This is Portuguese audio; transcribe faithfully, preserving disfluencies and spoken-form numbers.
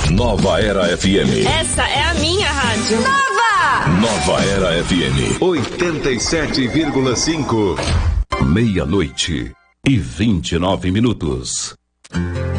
Nova Era F M. Essa é a minha rádio. Nova! Nova Era F M. oitenta e sete vírgula cinco. Meia-noite e vinte e nove minutos.